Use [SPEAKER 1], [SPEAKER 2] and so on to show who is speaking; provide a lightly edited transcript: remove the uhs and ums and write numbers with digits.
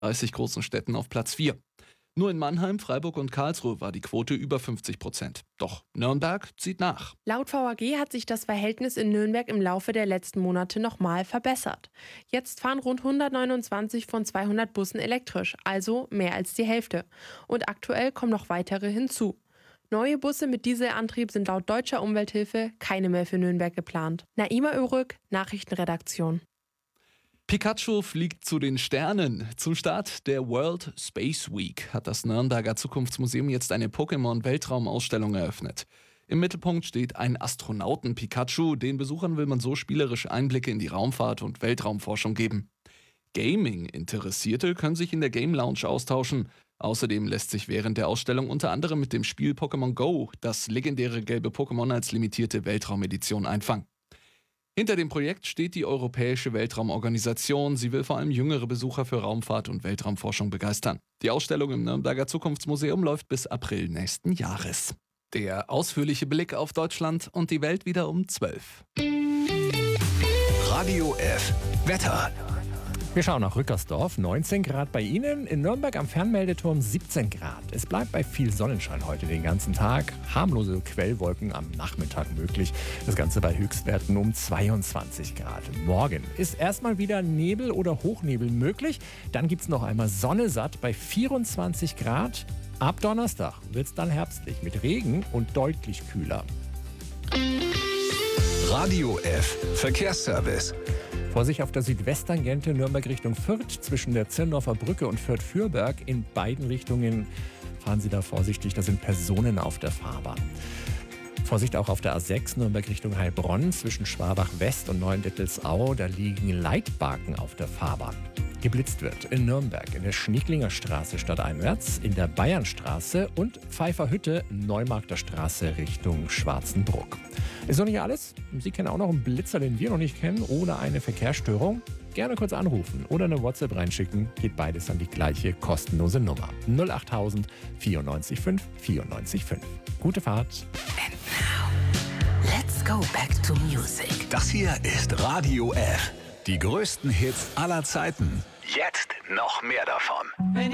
[SPEAKER 1] 30 großen Städten auf Platz 4. Nur in Mannheim, Freiburg und Karlsruhe war die Quote über 50%. Doch Nürnberg zieht nach.
[SPEAKER 2] Laut VAG hat sich das Verhältnis in Nürnberg im Laufe der letzten Monate nochmal verbessert. Jetzt fahren rund 129 von 200 Bussen elektrisch, also mehr als die Hälfte. Und aktuell kommen noch weitere hinzu. Neue Busse mit Dieselantrieb sind laut Deutscher Umwelthilfe keine mehr für Nürnberg geplant. Naima Örük, Nachrichtenredaktion.
[SPEAKER 1] Pikachu fliegt zu den Sternen. Zum Start der World Space Week hat das Nürnberger Zukunftsmuseum jetzt eine Pokémon-Weltraumausstellung eröffnet. Im Mittelpunkt steht ein Astronauten-Pikachu. Den Besuchern will man so spielerische Einblicke in die Raumfahrt und Weltraumforschung geben. Gaming-Interessierte können sich in der Game Lounge austauschen. Außerdem lässt sich während der Ausstellung unter anderem mit dem Spiel Pokémon Go das legendäre gelbe Pokémon als limitierte Weltraumedition einfangen. Hinter dem Projekt steht die Europäische Weltraumorganisation. Sie will vor allem jüngere Besucher für Raumfahrt und Weltraumforschung begeistern. Die Ausstellung im Nürnberger Zukunftsmuseum läuft bis April nächsten Jahres. Der ausführliche Blick auf Deutschland und die Welt wieder um 12.
[SPEAKER 3] Radio F. Wetter.
[SPEAKER 4] Wir schauen nach Rückersdorf, 19 Grad bei Ihnen, in Nürnberg am Fernmeldeturm 17 Grad. Es bleibt bei viel Sonnenschein heute den ganzen Tag, harmlose Quellwolken am Nachmittag möglich, das Ganze bei Höchstwerten um 22 Grad. Morgen ist erstmal wieder Nebel oder Hochnebel möglich, dann gibt es noch einmal Sonne satt bei 24 Grad. Ab Donnerstag wird es dann herbstlich mit Regen und deutlich kühler.
[SPEAKER 3] Radio F. Verkehrsservice.
[SPEAKER 4] Vorsicht auf der Südwesttangente Nürnberg Richtung Fürth zwischen der Zirndorfer Brücke und Fürth-Fürberg. In beiden Richtungen fahren Sie da vorsichtig, da sind Personen auf der Fahrbahn. Vorsicht auch auf der A6 Nürnberg Richtung Heilbronn zwischen Schwabach West und Neuendettelsau. Da liegen Leitbarken auf der Fahrbahn. Geblitzt wird in Nürnberg in der Schnicklinger Straße stadteinwärts, in der Bayernstraße und Pfeifferhütte Neumarkter Straße Richtung Schwarzenbruck. Ist noch nicht alles? Sie kennen auch noch einen Blitzer, den wir noch nicht kennen, oder eine Verkehrsstörung? Gerne kurz anrufen oder eine WhatsApp reinschicken. Geht beides an die gleiche kostenlose Nummer. 08000 94 5 94 5. Gute Fahrt.
[SPEAKER 5] And now, let's go back to music.
[SPEAKER 3] Das hier ist Radio F. Die größten Hits aller Zeiten. Jetzt noch mehr davon.